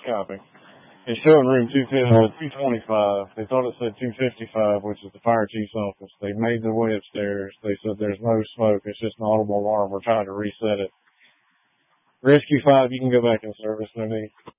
Copy. It's showing room 225. They thought it said 255, which is the fire chief's office. They made their way upstairs. They said there's no smoke. It's just an audible alarm. We're trying to reset it. Rescue 5, you can go back in service. No need.